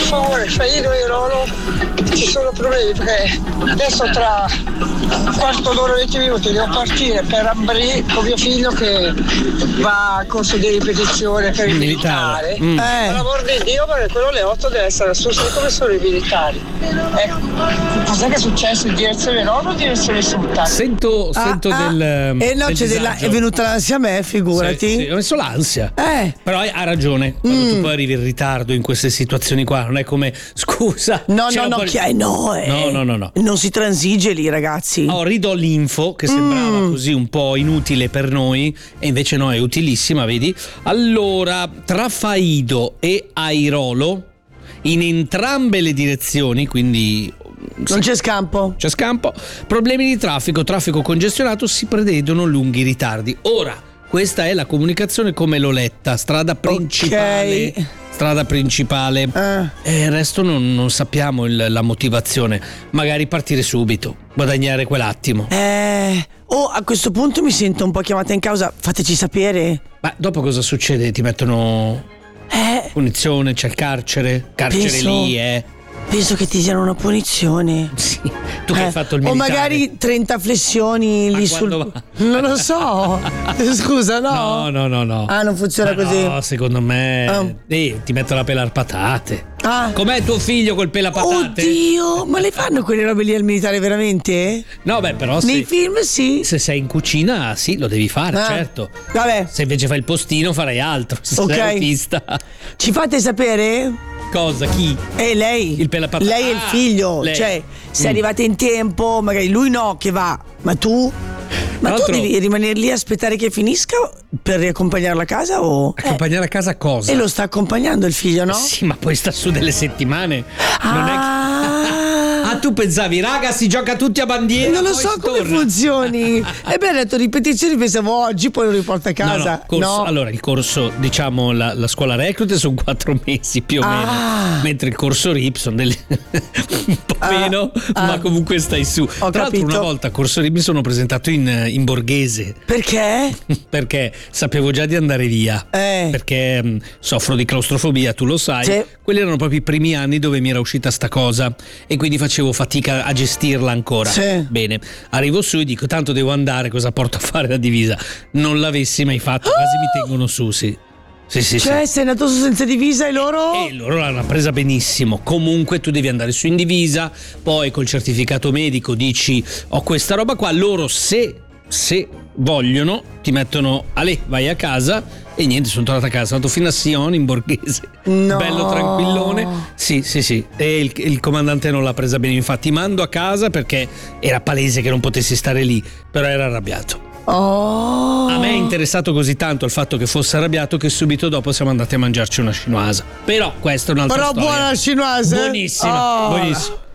favore, fai Irolo, ci sono problemi perché adesso tra un quarto d'ora 20 minuti devo partire per Ambrì con mio figlio che va a corso di ripetizione per il militare. Per l'amor di Dio, perché quello alle 8 deve essere su, sai come sono i militari. Cos'è che è successo in direzione nord o direzione sud? Sento del è venuta l'ansia a me, figurati. Sì, ho messo l'ansia. Però ha ragione, quando tu poi arrivi in ritardo in queste situazioni qua, non è come scusa. No. Non si transige lì, ragazzi. Ridò l'info che sembrava così un po' inutile per noi e invece no, è utilissima, vedi? Allora, tra Faido e Airolo, in entrambe le direzioni, quindi non c'è scampo. C'è scampo. Problemi di traffico congestionato, si prevedono lunghi ritardi. Ora, questa è la comunicazione come l'ho letta, strada principale. Okay. Strada principale. E il resto non sappiamo la motivazione. Magari partire subito, guadagnare quell'attimo. A questo punto mi sento un po' chiamata in causa. Fateci sapere. Ma dopo cosa succede? Ti mettono punizione, c'è il carcere lì, Penso che ti diano una punizione. Sì, tu che hai fatto il militare. O magari 30 flessioni lì sul. Non lo so. Scusa, no? No. Non funziona così. No, secondo me. Ti mettono a pelar patate. Com'è tuo figlio col pelapatate? Oddio, ma le fanno quelle robe lì al militare veramente? No, beh, però nei film sì. Se sei in cucina, sì, lo devi fare, certo. Vabbè. Se invece fai il postino, farai altro. Se sei autista. Ci fate sapere? Cosa? Chi? Lei. Il pelapatate. Lei e il figlio. Lei. Cioè, sei arrivata in tempo, magari lui no, che va. Ma tu? Ma tu devi rimanere lì a aspettare che finisca per riaccompagnarla a casa o? Accompagnare a casa cosa? E lo sta accompagnando il figlio, no? Sì, ma poi sta su delle settimane. Non è che... tu pensavi, raga, si gioca tutti a bandiera. Non lo so come funzioni. Ebbene, detto ripetizioni, pensavo oggi, poi lo riporta a casa. No. Allora, il corso, diciamo, la scuola reclute sono 4 mesi più o meno. Mentre il corso RIP sono un po' meno, ma comunque stai su. Tra l'altro, una volta a corso RIP mi sono presentato in borghese. Perché? Perché sapevo già di andare via. Perché soffro di claustrofobia, tu lo sai. Sì. Quelli erano proprio i primi anni dove mi era uscita sta cosa e quindi facevo fatica a gestirla ancora. Sì. Bene, arrivo su e dico tanto devo andare, cosa porto a fare la divisa? Non l'avessi mai fatto, quasi mi tengono su, sì. Sì. Sei andato su senza divisa e loro? E loro l'hanno presa benissimo. Comunque tu devi andare su in divisa, poi col certificato medico dici ho questa roba qua, loro se vogliono ti mettono vai a casa e niente, sono tornato a casa, sono andato fino a Sion in borghese. No. Bello tranquillone. Sì. E il comandante non l'ha presa bene, infatti mando a casa perché era palese che non potessi stare lì, però era arrabbiato. A me è interessato così tanto il fatto che fosse arrabbiato che subito dopo siamo andati a mangiarci una chinoise. Però questa è un'altra storia. Però buona la chinoise? Buonissima.